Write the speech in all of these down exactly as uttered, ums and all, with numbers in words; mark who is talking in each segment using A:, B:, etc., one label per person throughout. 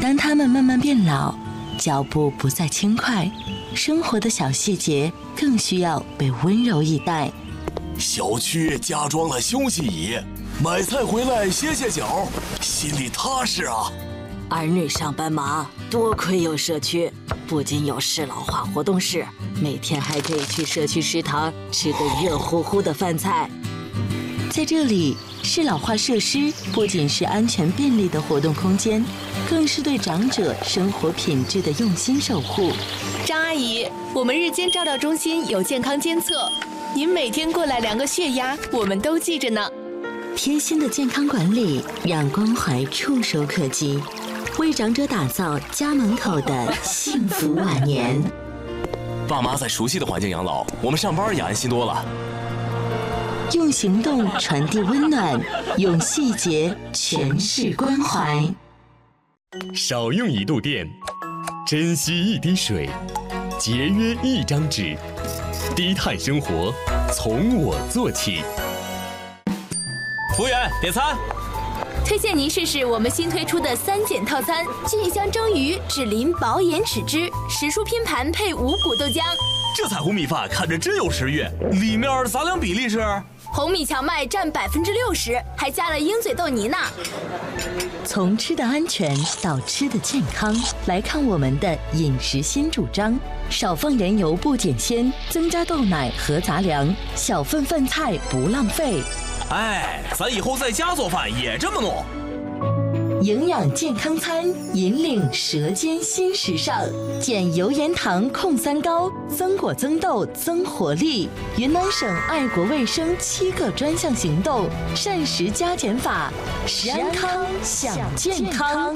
A: 当他们慢慢变老，脚步不再轻快，生活的小细节更需要被温柔以待。
B: 小区加装了休息椅，买菜回来歇歇脚，心里踏实啊。
C: 儿女上班忙，多亏有社区，不仅有适老化活动室，每天还可以去社区食堂吃个热乎乎的饭菜。
A: 在这里，适老化设施不仅是安全便利的活动空间，更是对长者生活品质的用心守护。
D: 张阿姨，我们日间照料中心有健康监测，您每天过来量个血压，我们都记着呢。
A: 贴心的健康管理，让关怀触手可及，为长者打造家门口的幸福晚年。
B: 爸妈在熟悉的环境养老，我们上班也安心多了。
A: 用行动传递温暖，用细节诠释关怀。
E: 少用一度电，珍惜一滴水，节约一张纸，低碳生活从我做起。
B: 服务员，点餐。
D: 推荐您试试我们新推出的三减套餐：菌香蒸鱼、脂淋薄盐豉汁、时蔬拼盘配五谷豆浆。
B: 这彩虹米饭看着真有食欲，里面杂粮比例是？
D: 红米荞麦占百分之六十，还加了鹰嘴豆泥呢。
A: 从吃的安全到吃的健康，来看我们的饮食新主张：少放盐油不减鲜，增加豆奶和杂粮，小份饭菜不浪费。
B: 哎，咱以后在家做饭也这么弄。
A: 营养健康餐，引领舌尖新时尚，减油盐糖控三高，增果增豆增活力。云南省爱国卫生七个专项行动，膳食加减法，食安康享健康。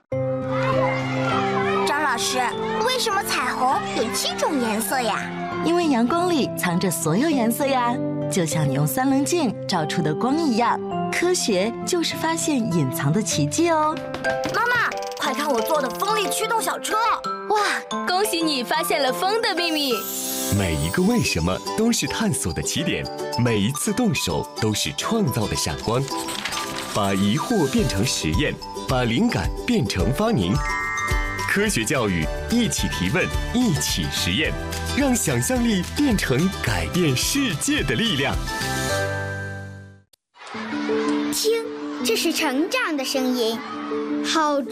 F: 张老师，为什么彩虹有七种颜色呀？
A: 因为阳光里藏着所有颜色呀，就像你用三棱镜照出的光一样。科学就是发现隐藏的奇迹哦！
F: 妈妈，快看我做的风力驱动小车！
D: 哇，恭喜你发现了风的秘密！
E: 每一个为什么都是探索的起点，每一次动手都是创造的闪光。把疑惑变成实验，把灵感变成发明。科学教育，一起提问，一起实验，让想象力变成改变世界的力量。
F: 听，这是成长的声音，好。